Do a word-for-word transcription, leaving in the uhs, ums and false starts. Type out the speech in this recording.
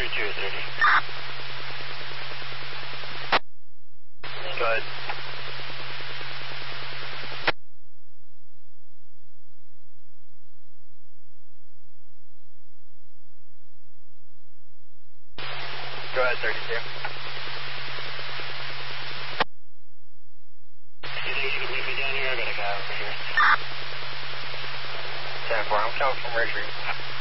thirty-two, thirty. Go ahead. Go ahead, thirty-two. You think you can meet me down here? I got a guy over here. ten four, I'm coming from Mercury.